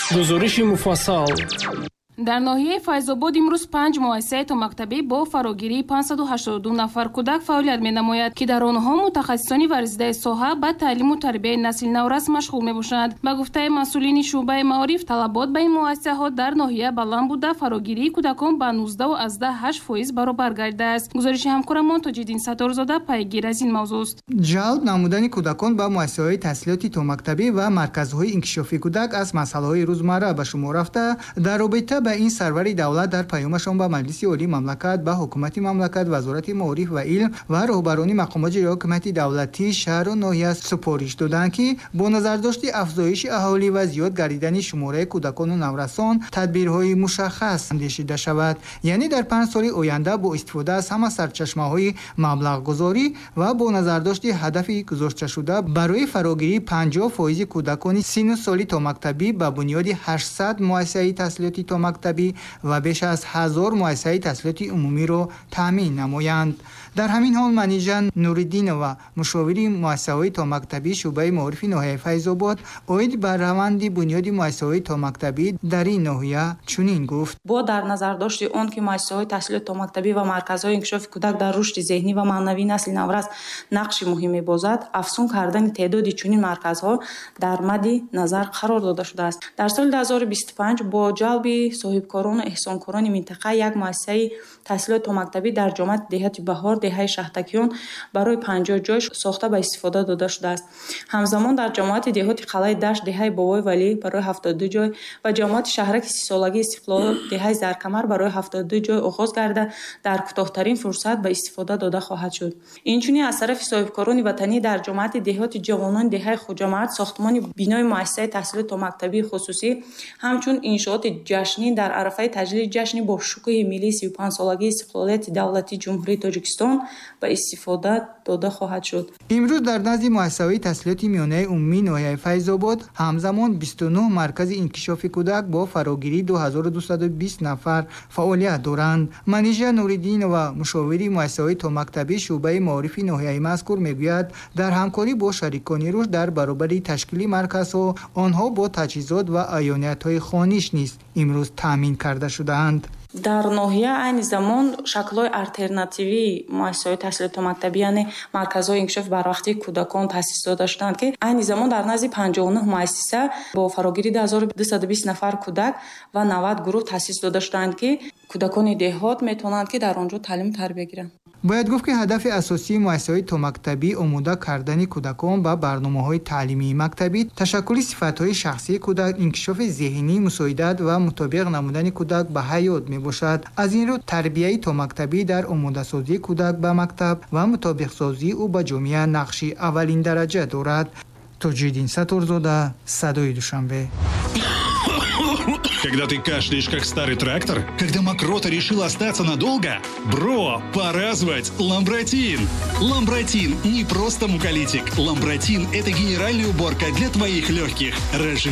гузориши муфассал. дар ноҳияи Файзобод имрӯз 5 муассисаи томактабӣ бо фарогирии 582 нафар кӯдак фаъолият менамояд, ки дар онҳо мутахассисони варзидаи соҳа ба таълиму тарбияи насли наврас машғул мебошанд. Ба гуфтаи масъулини шуъбаи маориф, талабот ба ин муассисаҳо дар ноҳия баланд буда, фарогирии кӯдакон ба 19.8% баробар гардидааст. гузориши ҳамкорам Тоҷиддин Сатторзода пайгир аз ин мавзӯъ. ҷалб намудани кӯдакон ба муассисаҳои таҳсилоти томактабӣ ва марказҳои инкишофи кӯдак аз масъалаҳои рӯзмарра ба шумор рафта, дар робита ба ин сарвари давлат дар паёмашон ба Маҷлиси олии мамлакат, ба ҳукумати мамлакат, вазорати маориф ва илм ва роҳбарони мақомоти ҳукумати давлатӣ шаҳру ноҳия супориш доданд, ки бо назардошти афзоиши аҳолӣ ва зиёд гардидани шумораи кӯдакону наврасон тадбирҳои мушаххас андешида шавад. яъне дар 5 соли оянда бо истифода аз ҳама сарчашмаҳои маблағгузорӣ ва бо назардошти ҳадафи гузошташуда барои фарогирии 50% кӯдакони синну соли томактабӣ ба бунёди 800 муассисаи таҳсилоти томактабӣ ва беш аз 1000 муассисаи таҳсилоти умумиро таъмин намоянд. дар ҳамин ҳол Манижа Нуриддинова, мушовири муассисаҳои томактабӣ шуъбаи маорифи ноҳияи Файзобод, оид ба раванди бунёди муассисаҳои томактабӣ дар ин ноҳия чунин гуфт: бо дар назардошти он ки муассисаҳои таҳсилоти томактабӣ ва марказҳои инкишофи кӯдак дар рушди зеҳнӣ ва маънавии насли наврас нақши муҳим мебозад, афзун кардани теъдоди чунин марказҳо дар мадди назар қарор дода шудааст. дар соли 2025 бо ҷалби соҳибкорону эҳсонкорони минтақа як муассисаи таҳсилоти томактабӣ дар ҷомаати деҳати Баҳор, деҳаи Шаҳтакиён барои 50 ҷой сохта ба истифода дода шудааст. ҳамзамон дар ҷомаати деҳоти Қалаи Дашт, деҳаи Бобои Валӣ барои 72 ҷой ва ҷомаати шаҳраки 30-солагии Истиқлол, деҳаи Заркамар барои 72 ҷой оғоз гарда, дар кӯтоҳтарин фурсат ба истифода дода хоҳад шуд. инчунин аз тарафи соҳибкорони ватанӣ дар ҷомаати деҳоти Ҷавонони деҳаи Хуҷамард сохтмони бинои муассисаи таҳсилоти томактабии хусусӣ ҳамчун иншооти ҷашнӣ дар арафаи таҷлили ҷашни бо шукӯҳи миллии 35-солагии истиқлолияти давлатии Ҷумҳурии Тоҷикистон ба истифода дода хоҳад шуд. имрӯз дар назди муассисаҳои таҳсилоти миёнаи умумии ноҳияи Файзобод ҳамзамон 29 маркази инкишофи кӯдак бо фарогирии 2220 нафар фаъолият доранд. Манижа Нуриддинова, мушовири муассисаҳои томактабӣ шуъбаи маорифи ноҳияи мазкур, мегӯяд, дар ҳамкорӣ бо шарикони рушд дар баробари ташкили марказҳо, онҳо бо таҷҳизот ва аёниятҳои хониш низ имрӯз таъмин карда шудаанд. дар ноҳия айни замон шаклҳои алтернативии муассисаҳои таҳсилоти томактабӣ, яъне марказҳои инкишофи барвақтии кӯдакон таъсис дода шуданд, ки айни замон дар назди 59 муассиса бо фарогирии 2220 нафар кӯдак ва 90 гурӯҳ таъсис дода шуданд, ки кӯдакони деҳот метавонанд ки дар он ҷо таълиму тарбия гиранд. бояд гуфт, ки ҳадафи асосии муассисаҳои томактабӣ омода кардани кӯдакон ба барномаҳои таълимии мактабӣ, ташаккули сифатҳои шахсии кӯдак, инкишофи зеҳнӣ, мусоидат ва мутобиқ намудани кӯдак ба ҳаёт мебошад. аз ин рӯ тарбияи томактабӣ дар омодасозии кӯдак ба мактаб ва мутобиқсозии ӯ ба ҷомеа нақши аввалиндараҷа дорад. Тоҷиддин Сатторзода, Садои Душанбе. Когда ты кашляешь, как старый трактор? Когда мокрота решила остаться надолго? Бро, пора звать Ламбротин! Ламбротин не просто муколитик. Ламбротин – это генеральная уборка для твоих легких.